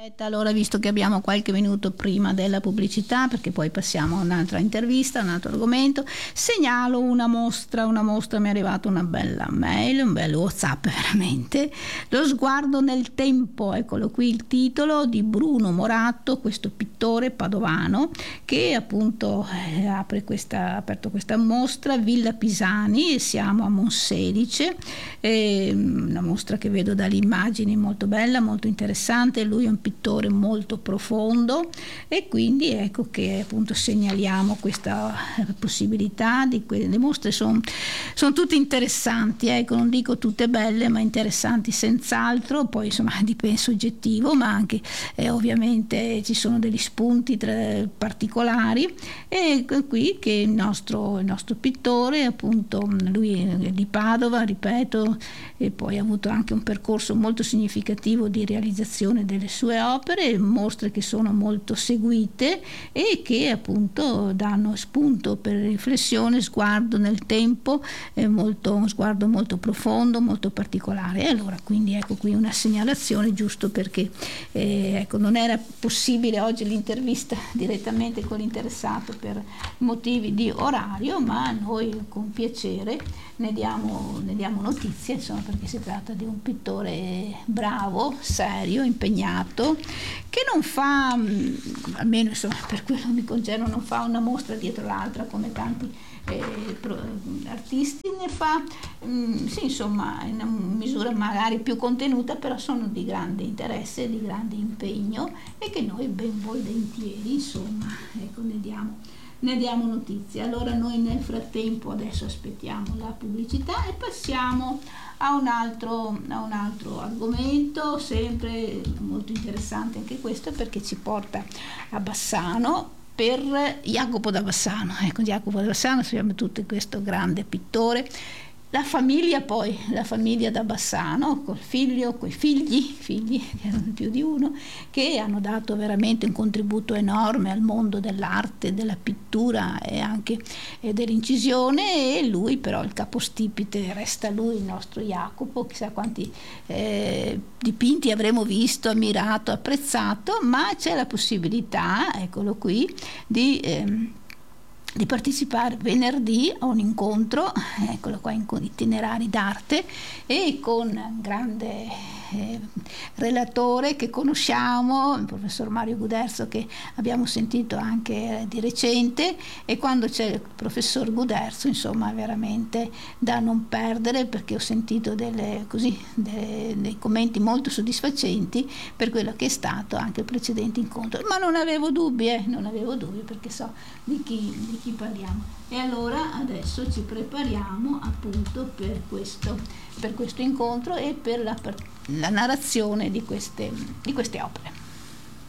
Allora, visto che abbiamo qualche minuto prima della pubblicità, perché poi passiamo a un'altra intervista, un altro argomento, segnalo una mostra, mi è arrivata una bella mail, un bel WhatsApp veramente, Lo sguardo nel tempo, eccolo qui il titolo, di Bruno Moratto, questo pittore padovano che appunto ha aperto questa mostra, Villa Pisani, e siamo a Monselice, una mostra che vedo dalle immagini molto bella, molto interessante. Lui è un pittore molto profondo e quindi ecco che appunto segnaliamo questa possibilità di le mostre sono tutte interessanti, ecco, non dico tutte belle ma interessanti senz'altro, poi insomma dipende soggettivo, ma anche ovviamente ci sono degli spunti particolari, e qui che il nostro pittore appunto, lui è di Padova, ripeto, e poi ha avuto anche un percorso molto significativo di realizzazione delle sue opere, mostre che sono molto seguite e che appunto danno spunto per riflessione, sguardo nel tempo, uno sguardo molto profondo, molto particolare. E allora quindi ecco qui una segnalazione, giusto perché ecco, non era possibile oggi l'intervista direttamente con l'interessato per motivi di orario, ma noi con piacere ne diamo notizie, insomma, perché si tratta di un pittore bravo, serio, impegnato, che non fa, almeno insomma per quello mi concerne, non fa una mostra dietro l'altra come tanti artisti, ne fa sì, insomma in una misura magari più contenuta, però sono di grande interesse, di grande impegno, e che noi ben volentieri insomma ecco ne diamo notizie. Allora noi nel frattempo adesso aspettiamo la pubblicità e passiamo a un altro argomento, sempre molto interessante anche questo, perché ci porta a Bassano per Jacopo da Bassano. Ecco, Jacopo da Bassano, sappiamo tutti questo grande pittore. La famiglia da Bassano, coi figli, che erano più di uno, che hanno dato veramente un contributo enorme al mondo dell'arte, della pittura e anche dell'incisione, e lui però il capostipite resta lui, il nostro Jacopo. Chissà quanti dipinti avremo visto, ammirato, apprezzato, ma c'è la possibilità, eccolo qui, di partecipare venerdì a un incontro, eccolo qua, in itinerari d'arte, e con un grande relatore che conosciamo, il professor Mario Guderzo, che abbiamo sentito anche di recente, e quando c'è il professor Guderzo insomma è veramente da non perdere, perché ho sentito dei commenti molto soddisfacenti per quello che è stato anche il precedente incontro, ma non avevo dubbi perché so di chi parliamo. E allora adesso ci prepariamo appunto per questo incontro e per la narrazione di queste opere.